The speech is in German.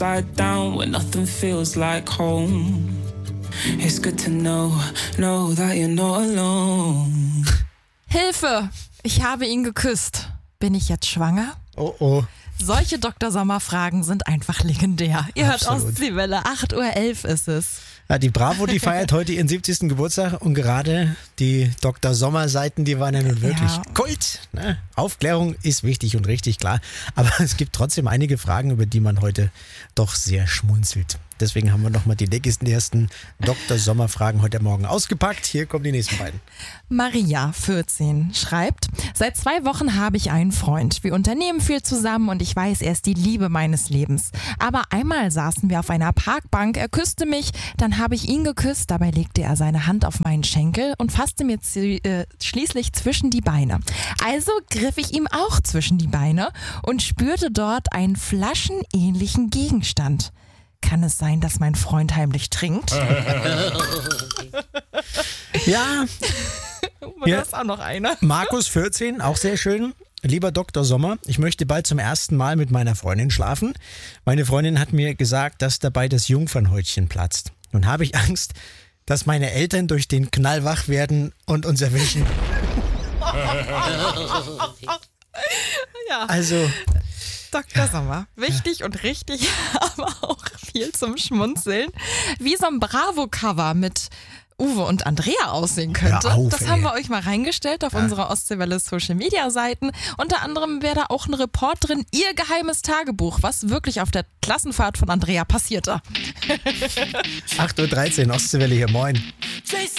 upside down when nothing feels like home. It's good to know that you're not alone. Hilfe! Ich habe ihn geküsst. Bin ich jetzt schwanger? Oh. Solche Dr. Sommer-Fragen sind einfach legendär. Ihr hört Absolut. Ostseewelle, 8.11 Uhr ist es. Ja, die Bravo, die feiert heute ihren 70. Geburtstag und gerade die Dr. Sommer-Seiten, die waren ja nun wirklich Kult. Ne? Aufklärung ist wichtig und richtig, klar. Aber es gibt trotzdem einige Fragen, über die man heute doch sehr schmunzelt. Deswegen haben wir nochmal die legendärsten Dr. Sommer-Fragen heute Morgen ausgepackt. Hier kommen die nächsten beiden. Maria, 14, schreibt: Seit 2 Wochen habe ich einen Freund. Wir unternehmen viel zusammen und ich weiß, er ist die Liebe meines Lebens. Aber einmal saßen wir auf einer Parkbank, er küsste mich, dann habe ich ihn geküsst, dabei legte er seine Hand auf meinen Schenkel und fasste mir schließlich zwischen die Beine. Also griff ich ihm auch zwischen die Beine und spürte dort einen flaschenähnlichen Gegenstand. Kann es sein, dass mein Freund heimlich trinkt? Ja. Da ist auch noch einer. Markus, 14, auch sehr schön. Lieber Dr. Sommer, ich möchte bald zum ersten Mal mit meiner Freundin schlafen. Meine Freundin hat mir gesagt, dass dabei das Jungfernhäutchen platzt. Nun habe ich Angst, dass meine Eltern durch den Knall wach werden und uns erwischen. Ja. Also, Dr. Sommer. Wichtig und richtig, aber auch viel zum Schmunzeln. Wie so ein Bravo-Cover mit Uwe und Andrea aussehen könnte. Hör auf, das haben wir euch mal reingestellt auf unsere Ostseewelle Social-Media-Seiten. Unter anderem wäre da auch ein Report drin, ihr geheimes Tagebuch, was wirklich auf der Klassenfahrt von Andrea passierte. 8.13 Uhr, Ostseewelle hier, moin.